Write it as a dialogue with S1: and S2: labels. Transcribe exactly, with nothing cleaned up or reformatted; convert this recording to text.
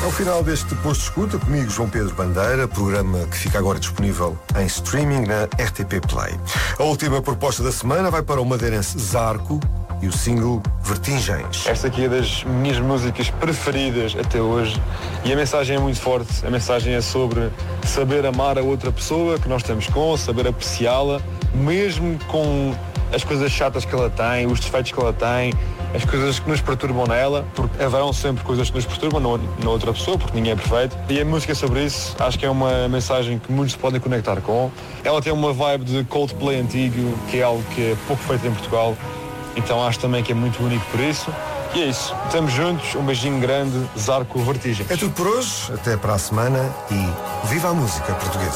S1: Ao final deste posto de escuta, comigo João Pedro Bandeira, programa que fica agora disponível em streaming na R T P Play. A última proposta da semana vai para o madeirense Zarco e o single Vertigens.
S2: Esta aqui é das minhas músicas preferidas até hoje e a mensagem é muito forte. A mensagem é sobre saber amar a outra pessoa que nós estamos com, saber apreciá-la, mesmo com as coisas chatas que ela tem, os defeitos que ela tem, as coisas que nos perturbam nela, porque haverão sempre coisas que nos perturbam na, na outra pessoa, porque ninguém é perfeito. E a música sobre isso, acho que é uma mensagem que muitos se podem conectar com. Ela tem uma vibe de Coldplay antigo, que é algo que é pouco feito em Portugal, então acho também que é muito único por isso. E é isso, estamos juntos, um beijinho grande, Zarco Vertigens.
S1: É tudo por hoje, até para a semana e viva a música portuguesa.